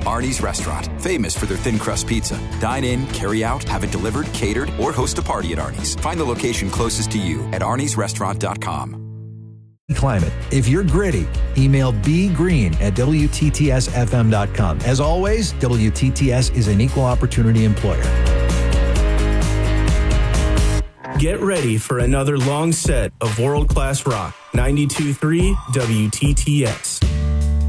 Arnie's Restaurant, famous for their thin crust pizza. Dine in, carry out, have it delivered, catered, or host a party at Arnie's. Find the location closest to you at arniesrestaurant.com. Climate. If you're gritty, email bgreen@WTTSFM.com. As always, WTTS is an equal opportunity employer. Get ready for another long set of world-class rock. 92.3 WTTS.